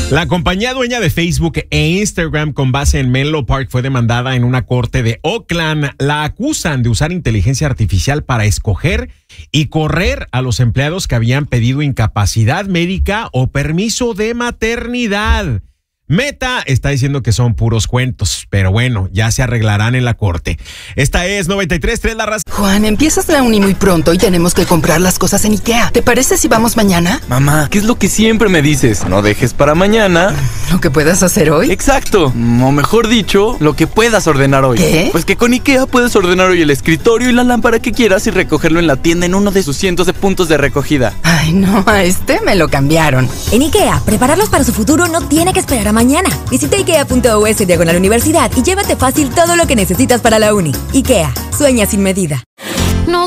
La compañía dueña de Facebook e Instagram con base en Menlo Park fue demandada en una corte de Oakland. La acusan de usar inteligencia artificial para escoger y correr a los empleados que habían pedido incapacidad médica o permiso de maternidad. Meta está diciendo que son puros cuentos, pero bueno, ya se arreglarán en la corte. Esta es 93.3 La Razón. Juan, empiezas la uni muy pronto y tenemos que comprar las cosas en IKEA. ¿Te parece si vamos mañana? Mamá, ¿qué es lo que siempre me dices? No dejes para mañana ¿Lo que puedas hacer hoy? Exacto, o mejor dicho, lo que puedas ordenar hoy. ¿Qué? Pues que con IKEA puedes ordenar hoy el escritorio y la lámpara que quieras y recogerlo en la tienda en uno de sus cientos de puntos de recogida. Ay, no, a este me lo cambiaron. En IKEA, prepararlos para su futuro no tiene que esperar a mañana. Visita ikea.us/universidad y llévate fácil todo lo que necesitas para la uni. IKEA, sueña sin medida.